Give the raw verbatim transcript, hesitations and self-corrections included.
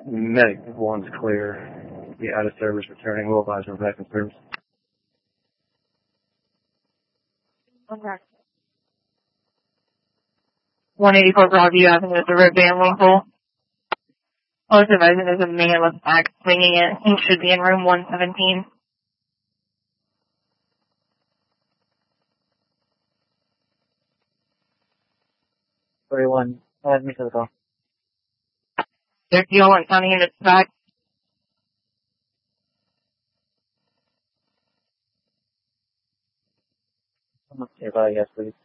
Medic one's clear. Be out of service returning. Will advise we're back in service. Okay. one eighty-four Broadview Avenue at the Red Van Winkle. Most advising there's a man with back swinging it. He should be in room one seventeen. forty-one, add me to the call. There's the one county units back. Nearby, yes, please.